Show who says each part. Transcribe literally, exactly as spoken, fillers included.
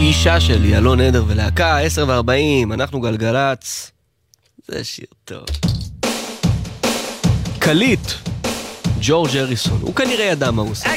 Speaker 1: אישה שלי, אלון עדר ולהקה, עשר וארבעים, אנחנו גלגלץ. זה שיר טוב. קליט, ג'ורג' הריסון, הוא כנראה ידע מה הוא עושה.